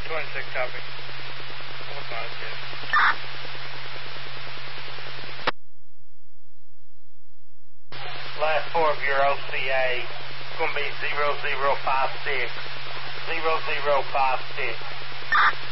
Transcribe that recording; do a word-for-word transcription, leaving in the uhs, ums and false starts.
twenty-six, copy. What's not good? Last four of your O C A is going to be zero zero five six. zero zero five six.